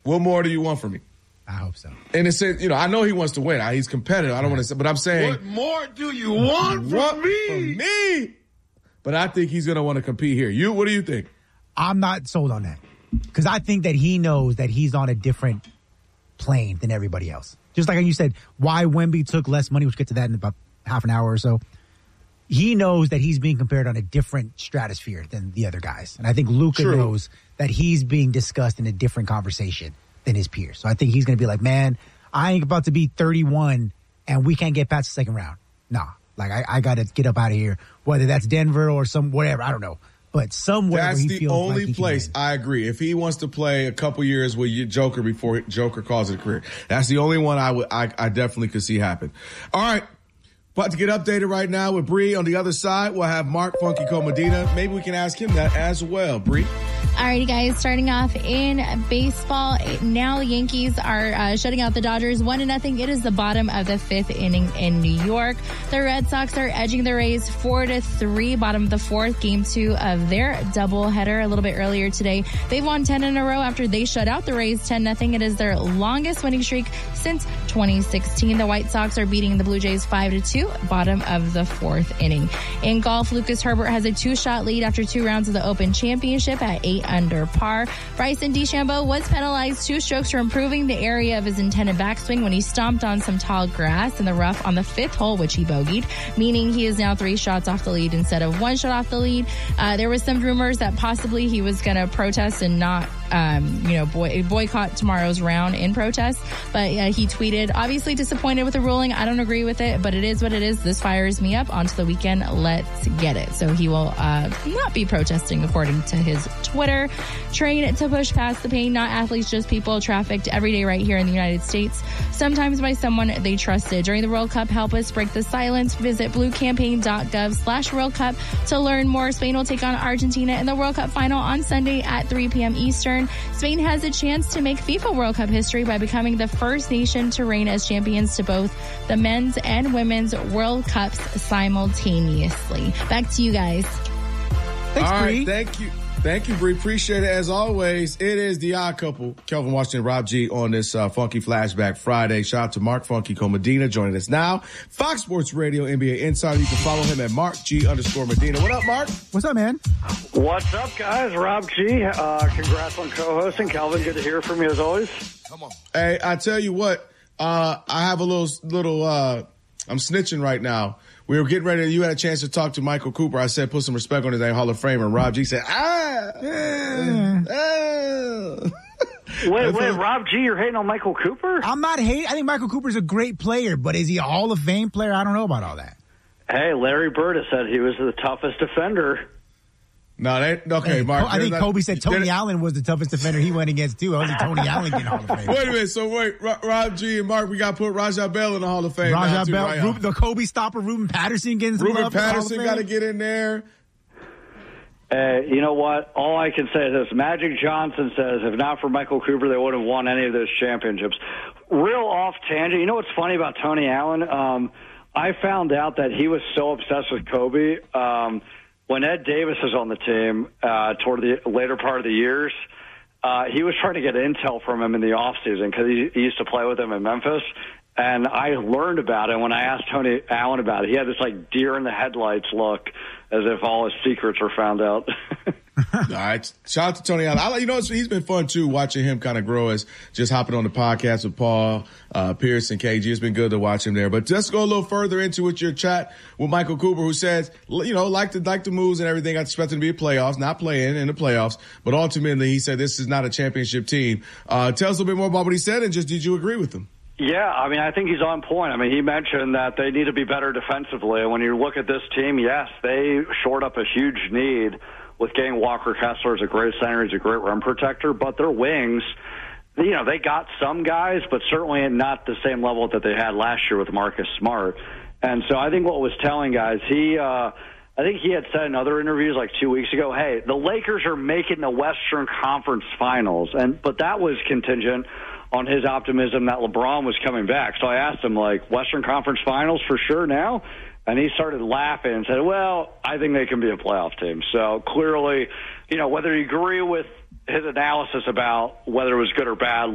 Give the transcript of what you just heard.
What more do you want from me? I hope so. And it said, I know he wants to win. He's competitive. I don't want to say, but I'm saying. What more do you want from me? But I think he's going to want to compete here. What do you think? I'm not sold on that. Because I think that he knows that he's on a different plane than everybody else. Just like you said, why Wemby took less money, we'll get to that in about half an hour or so. He knows that he's being compared on a different stratosphere than the other guys. And I think Luka knows that he's being discussed in a different conversation than his peers. So I think he's going to be like, man, I ain't about to be 31 and we can't get past the second round. Nah, like I got to get up out of here, whether that's Denver or whatever, I don't know. But somewhere that's where he feels only like he place I agree. If he wants to play a couple years with Joker before Joker calls it a career, that's the only one I definitely could see happen. All right. About to get updated right now with Bree. On the other side, we'll have Mark Funky Comedina. Maybe we can ask him that as well. Bree? Alrighty, guys. Starting off in baseball, now the Yankees are shutting out the Dodgers 1-0. It is the bottom of the fifth inning in New York. The Red Sox are edging the Rays 4-3, bottom of the fourth, game 2 of their doubleheader a little bit earlier today. They've won 10 in a row after they shut out the Rays 10-0. It is their longest winning streak since 2016. The White Sox are beating the Blue Jays 5-2. Bottom of the fourth inning. In golf, Lucas Herbert has a 2-shot lead after 2 rounds of the Open Championship at 8 under par. Bryson DeChambeau was penalized 2 strokes for improving the area of his intended backswing when he stomped on some tall grass in the rough on the 5th hole, which he bogeyed, meaning he is now 3 shots off the lead instead of 1 shot off the lead. There was some rumors that possibly he was going to protest and not, boycott tomorrow's round in protest, but he tweeted, obviously disappointed with the ruling. I don't agree with it, but it is what it is. This fires me up. On to the weekend. Let's get it. So he will not be protesting, according to his Twitter. Train to push past the pain, not athletes, just people trafficked every day right here in the United States, sometimes by someone they trusted. During the World Cup, help us break the silence. Visit bluecampaign.gov/World Cup to learn more. Spain will take on Argentina in the World Cup final on Sunday at 3 p.m. Eastern. Spain has a chance to make FIFA World Cup history by becoming the first nation to reign as champions to both the men's and women's World Cups simultaneously. Back to you guys. Thanks, all Bree. right, thank you, Bree. Appreciate it as always. It is the Odd Couple, Kelvin Washington, Rob G, on this Funky Flashback Friday. Shout out to Mark Funky Comedina joining us now. Fox Sports Radio NBA Insider. You can follow him at MarkG_Medina. What up, Mark? What's up, man? What's up, guys? Rob G. Congrats on co-hosting. Calvin, good to hear from you as always. Come on. Hey, I tell you what, I have a little I'm snitching right now. We were getting ready. You had a chance to talk to Michael Cooper. I said, put some respect on his name, Hall of Famer. Rob G said, Wait, Rob G, you're hating on Michael Cooper? I'm not hating. I think Michael Cooper's a great player, but is he a Hall of Fame player? I don't know about all that. Hey, Larry Bird has said he was the toughest defender. No, okay, Mark. I think Kobe said Tony Allen was the toughest defender he went against, too. I was like, Tony Allen getting Hall of Fame. Wait a minute. So, Rob G and Mark, we got to put Rajah Bell in the Hall of Fame. Rajah Bell, right, the Kobe stopper, Ruben Patterson getting some love. Ruben Patterson got to get in there. You know what? All I can say is this. Magic Johnson says, if not for Michael Cooper, they wouldn't have won any of those championships. Real off tangent. You know what's funny about Tony Allen? I found out that he was so obsessed with Kobe. When Ed Davis was on the team toward the later part of the years, he was trying to get intel from him in the offseason because he used to play with him in Memphis. And I learned about it when I asked Tony Allen about it. He had this, like, deer in the headlights look as if all his secrets were found out. All right. Shout out to Tony Allen. He's been fun, too, watching him kind of grow as just hopping on the podcast with Paul, Pierce, and KG. It's been good to watch him there. But let's go a little further into it, your chat with Michael Cooper, who says, like the moves and everything. I expect him to be in playoffs, not playing in the playoffs. But ultimately, he said this is not a championship team. Tell us a little bit more about what he said, and just did you agree with him? Yeah, I mean, I think he's on point. I mean, he mentioned that they need to be better defensively. And when you look at this team, yes, they shored up a huge need with getting Walker Kessler as a great center. He's a great rim protector. But their wings, they got some guys, but certainly not the same level that they had last year with Marcus Smart. And so I think what was telling guys, I think he had said in other interviews like 2 weeks ago, hey, the Lakers are making the Western Conference Finals. But that was contingent on his optimism that LeBron was coming back. So I asked him, like, Western Conference Finals for sure now? And he started laughing and said, well, I think they can be a playoff team. So clearly, whether you agree with his analysis about whether it was good or bad,